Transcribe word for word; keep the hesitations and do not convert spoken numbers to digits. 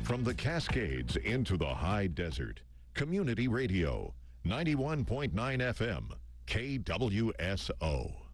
From the Cascades into the high desert, Community Radio, ninety-one point nine F M, K W S O.